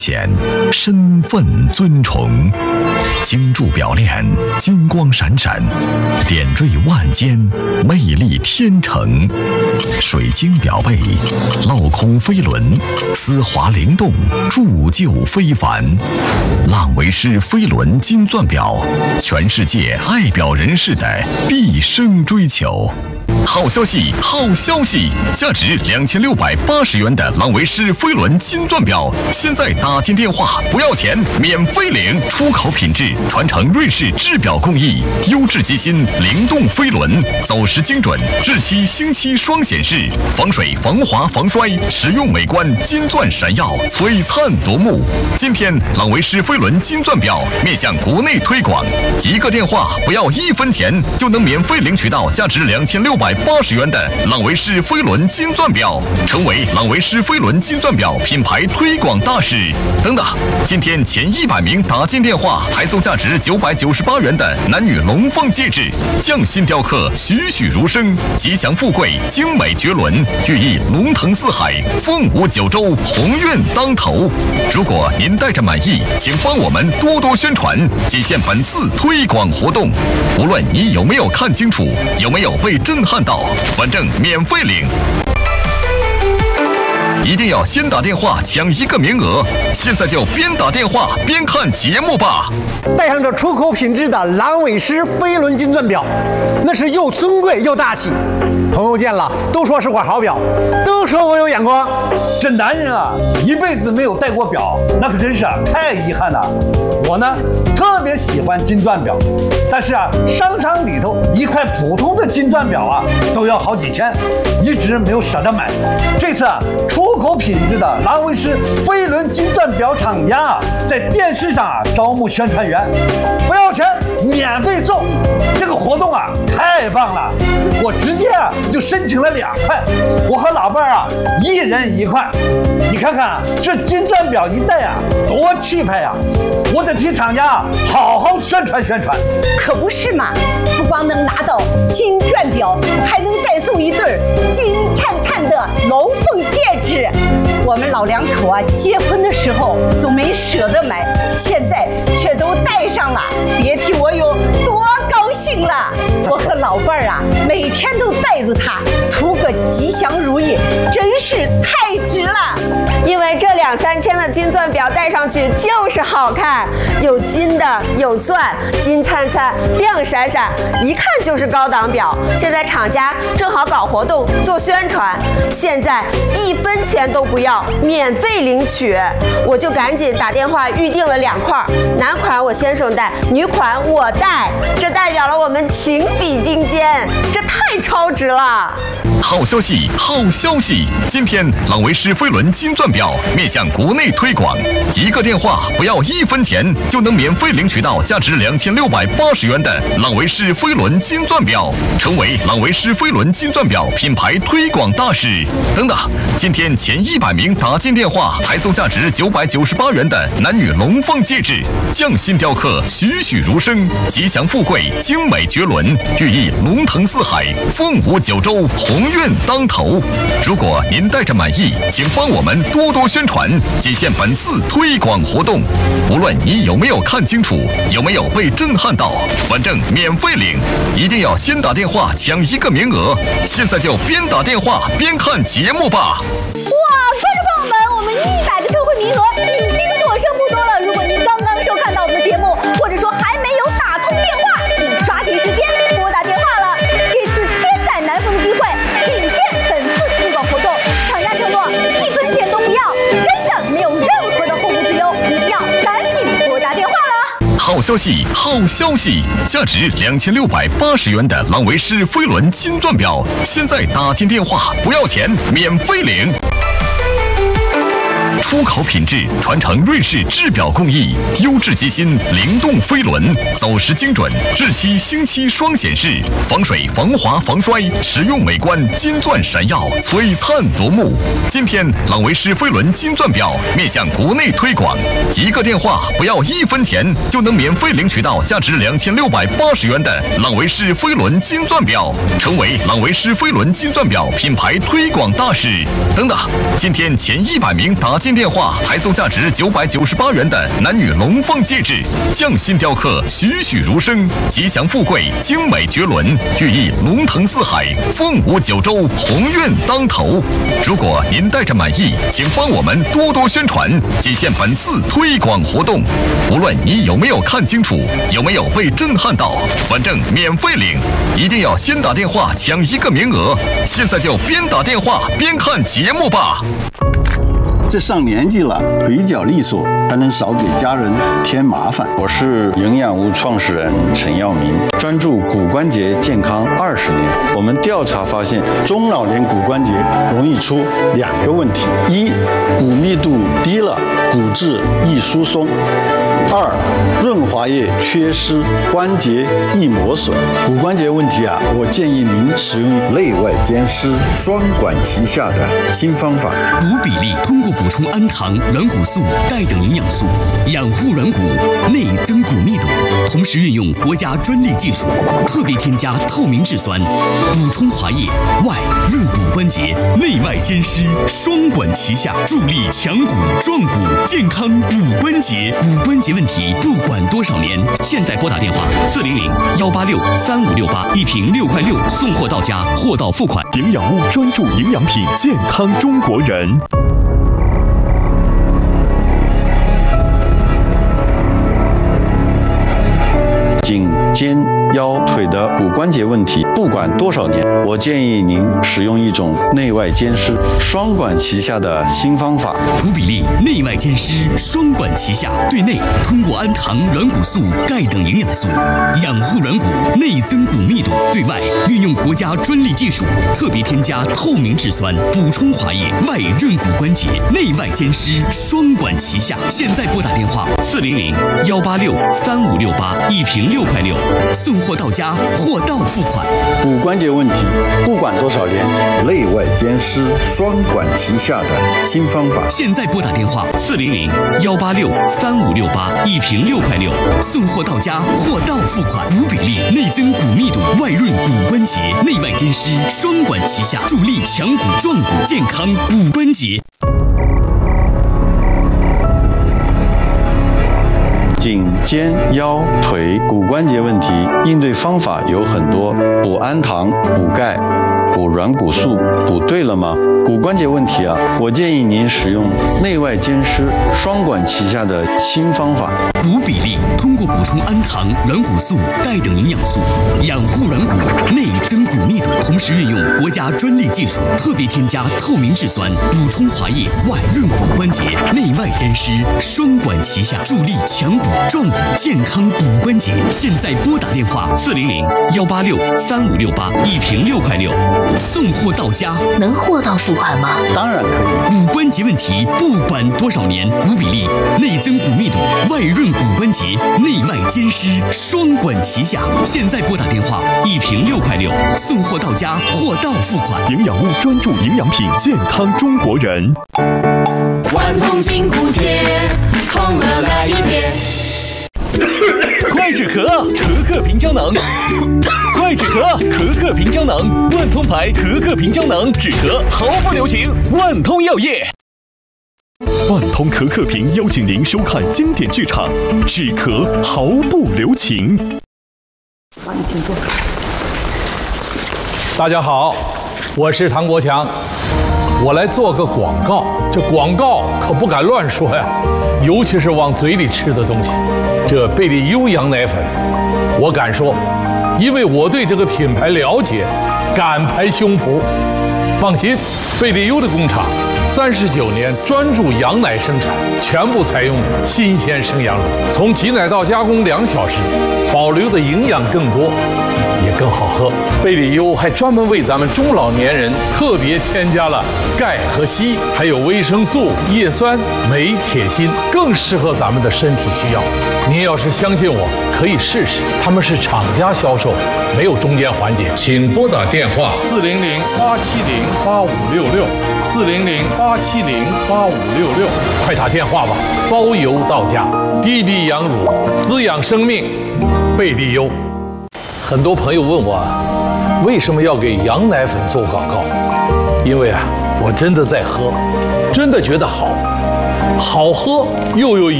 前身份尊崇，精铸表链金光闪闪，点缀万间，魅力天成。水晶表背，镂空飞轮，丝滑灵动，铸就非凡。浪维诗飞轮金钻表，全世界爱表人士的毕生追求。好消息，好消息！价值2680元的浪维诗飞轮金钻表，现在打进电话不要钱，免费领。出口品质，传承瑞士制表工艺，优质机芯，灵动飞轮，走时精准，日期星期双显示，防水、防滑、防摔，实用美观，金钻闪耀，璀璨夺目。今天浪维诗飞轮金钻表面向国内推广，一个电话不要1分钱，就能免费领取到价值2680元的浪维诗飞轮金钻表，成为浪维诗飞轮金钻表品牌推广大使。等等，今天前100名打进电话，还送价值998元的男女龙凤戒指，匠心雕刻，栩栩如生，吉祥富贵，精美绝伦，寓意龙腾四海，凤舞九州，鸿运当头。如果您带着满意，请帮我们多多宣传，仅限本次推广活动。无论你有没有看清楚，有没有被震撼到，反正免费领。一定要先打电话抢1个名额，现在就边打电话边看节目吧。 带上这出口品质的浪维诗飞轮金钻表，那是又尊贵又大气。朋友见了都说是块好表，都说我有眼光。 这男人啊，一辈子没有戴过表，那可真是太遗憾了。我呢，特别喜欢金钻表，但是啊，商场里头一块普通的金钻表啊，都要好几千，一直没有舍得买。这次啊，出口品质的浪维诗飞轮金钻表厂家啊，在电视上啊招募宣传员，不要钱，免费送。这个活动啊，太棒了！我直接啊就申请了2块，我和老伴儿啊1人1块。你看看啊，这金钻表一戴啊，多气派呀！我得替厂家啊好好宣传宣传。 可不是嘛，不光能拿到金钻表，还能再送1对金灿灿的龙凤戒指。我们老两口啊，结婚的时候都没舍得买，现在却都戴上了，别提我有多高兴了。我和老伴儿啊，每天都带着它，图个吉祥如意，真是太值了。 因为这2、3千的金钻表戴上去就是好看，有金的，有钻，金灿灿，亮闪闪，一看就是高档表。现在厂家正好搞活动做宣传，现在1分钱都不要，免费领取。我就赶紧打电话预定了2块，男款我先生戴，女款我戴，这代表了我们情比金坚，这太超值了。 好消息，好消息！今天浪维诗飞轮金钻表面向国内推广，一个电话不要1分钱，就能免费领取到价值2680元的浪维诗飞轮金钻表，成为浪维诗飞轮金钻表品牌推广大使。等等，今天前100名打进电话，还送价值998元的男女龙凤戒指，匠心雕刻，栩栩如生，吉祥富贵，精美绝伦，寓意龙腾四海，凤舞九州，鸿运当头。如果您带着满意，请帮我们多多宣传，仅限本次推广活动。无论你有没有看清楚，有没有被震撼到，反正免费领。一定要先打电话抢1个名额，现在就边打电话边看节目吧。 哇，观众朋友们，我们100个特惠名额已经所剩不多了。如果您刚刚收看到我们的节目，或者说还没有打通电话，请抓紧时间拨打电话了。这次千载难逢的机会，仅限本次推广活动，厂家承诺1分钱都不要，真的没有任何的后顾之忧，一定要赶紧拨打电话了。 好消息，好消息！价值2680元的浪维诗飞轮金钻表，现在打进电话不要钱，免费领。出口品质，传承瑞士制表工艺，优质机芯，灵动飞轮，走时精准，日期星期双显示，防水、防滑、防摔，实用美观，金钻闪耀，璀璨夺目。今天浪维诗飞轮金钻表面向国内推广，一个电话不要1分钱，就能免费领取到价值2680元的浪维诗飞轮金钻表，成为浪维诗飞轮金钻表品牌推广大使。等等，今天前100名打进电电话还送价值998元的男女龙凤戒指，匠心雕刻，栩栩如生，吉祥富贵，精美绝伦，寓意龙腾四海，凤舞九州，鸿运当头。如果您带着满意，请帮我们多多宣传，仅限本次推广活动。无论你有没有看清楚，有没有被震撼到，反正免费领，一定要先打电话抢1个名额。现在就边打电话边看节目吧。 这上年纪了，腿脚利索，才能少给家人添麻烦。 我是营养屋创始人陈耀明，专注骨关节健康20年。我们调查发现， 中老年骨关节容易出2个问题：一，骨密度低了，骨质易疏松；二，润滑液缺失，关节易磨损。骨关节问题我建议您使用内外兼施双管齐下的新方法。 骨比例通过补充氨糖、软骨素、钙等营养素，养护软骨，内增骨密度，同时运用国家专利技术，特别添加透明质酸，补充滑液，外润骨关节，内外兼施，双管齐下，助力强骨壮骨，健康骨关节。骨关节问题不管多少年，现在拨打电话400-186-3568，一瓶6块6，送货到家，货到付款。 营养屋专注营养品，健康中国人。 颈、肩、腰、腿的骨关节问题，不管多少年，我建议您使用一种内外兼施、双管齐下的新方法。 骨比例内外兼施，双管齐下，对内通过氨糖、软骨素、钙等营养素养护软骨，内增骨密度；对外运用国家专利技术，特别添加透明质酸，补充滑液，外润骨关节，内外兼施，双管齐下。现在拨打电话400-186-3568，一瓶6块6，送货到家，货到付款。 骨关节问题不管多少年，内外兼施双管齐下的新方法。 现在拨打电话400-186-3568，一瓶6块6，送货到家，货到付款。骨比例内增骨密度，外润骨关节，内外兼施，双管齐下，助力强骨壮骨，健康骨关节。 颈、肩、腰、腿骨关节问题，应对方法有很多，补氨糖、补钙、补软骨素，补对了吗？骨关节问题我建议您使用内外兼施、双管齐下的新方法。 骨比例通过补充氨糖、软骨素、钙等营养素，养护软骨，内增骨密度，同时运用国家专利技术，特别添加透明质酸，补充滑液，外润骨关节，内外兼施，双管齐下，助力强骨壮骨，健康骨关节。现在拨打电话400-186-3568，一瓶6块6，送货到家。 能货到付款吗？ 当然可以。 骨关节问题不管多少年，骨比例内增骨密度，外润骨关节，内外兼施，双管齐下。现在拨打电话，一瓶6块6，送货到家，货到付款。 营养屋专注营养品，健康中国人。 万通筋骨贴，痛了来一贴。 快止咳，咳咳平胶囊。快止咳，咳咳平胶囊，万通牌咳咳平胶囊，止咳毫不留情。万通药业。 万通咳咳平邀请您收看经典剧场，止咳毫不留情。 好，你请坐。 大家好，我是唐国强，我来做个广告。这广告可不敢乱说呀，尤其是往嘴里吃的东西。这贝利优羊奶粉，我敢说，因为我对这个品牌了解，敢拍胸脯。放心，贝利优的工厂39年专注羊奶生产，全部采用新鲜生羊乳，从挤奶到加工2小时，保留的营养更多，也更好喝。贝利优还专门为咱们中老年人特别添加了钙和硒，还有维生素、叶酸、镁、铁、锌，更适合咱们的身体需要。您要是相信我，可以试试，他们是厂家销售，没有中间环节。请拨打电话400-870-8566，400-870-8566，快打电话吧，包邮到家。滴滴羊乳，滋养生命，贝利优。很多朋友问我，为什么要给羊奶粉做广告？因为我真的在喝，真的觉得好。 好喝又有